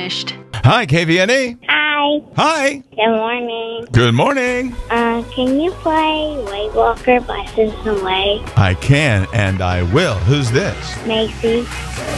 finished. Hi, KVNE. Hi. Hi. Good morning. Good morning. Can you play Weight Walker by Citizen Way? I can and I will. Who's this? Macy.